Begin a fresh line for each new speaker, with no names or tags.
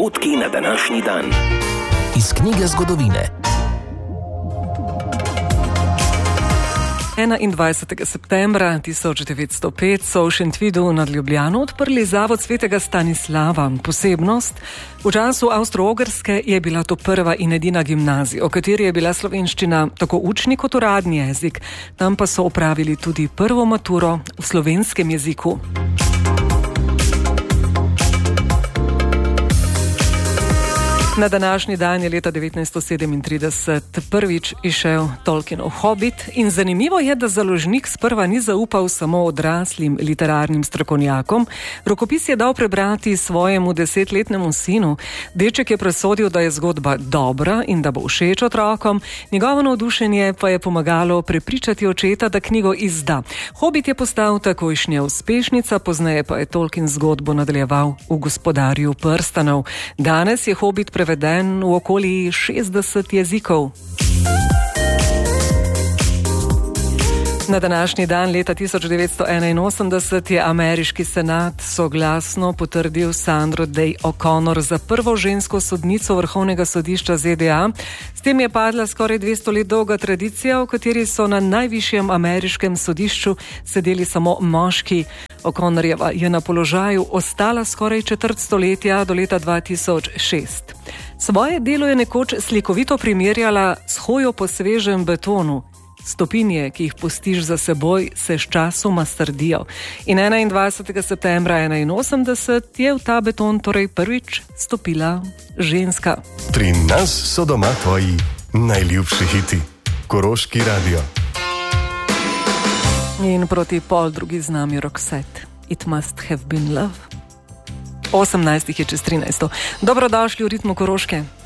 Dogodki na današnji dan.
Iz knjige zgodovine.
21. septembra 1905 so v Šentvidu nad Ljubljano odprli zavod svetega Stanislava. Posebnost: v času Avstro-Ogrske je bila to prva in edina gimnazija, v kateri je bila slovenščina tako učni kot uradni jezik. Tam pa so opravili tudi prvo maturo v slovenskem jeziku. Na današnji dan je leta 1937 prvič izšel Tolkienov Hobbit in zanimivo je, da založnik sprva ni zaupal samo odraslim literarnim strokovnjakom. Rokopis je dal prebrati svojemu 10-letnemu sinu. Deček je presodil, da je zgodba dobra in da bo všeč otrokom. Njegovo navdušenje pa je pomagalo prepričati očeta, da knjigo izda. Hobbit je postal takojšnja uspešnica, pozneje pa je Tolkien zgodbo nadaljeval v Gospodarju prstanov. Danes je Hobbit preveden v okoli 60 jezikov. Na današnji dan leta 1981 je ameriški senat soglasno potrdil Sandro Day O'Connor za prvo žensko sodnico Vrhovnega sodišča ZDA. S tem je padla skoraj 200 let dolga tradicija, v kateri so na najvišjem ameriškem sodišču sedeli samo moški. O'Connorjeva je na položaju ostala skoraj četrt stoletja do leta 2006. Svoje delo je nekoč slikovito primerjala s hojo po svežem betonu. Stopinje, ki jih pustiš za seboj, se sčasoma strdijo. In 21. septembra 1981 je v ta beton torej prvič stopila ženska.
Pri nas so doma tvoji najljubši hiti. Koroški radio.
In proti pol drugi z nami Roxette. It must have been love. 18 je čez 13. Dobrodošli v ritmu Koroške.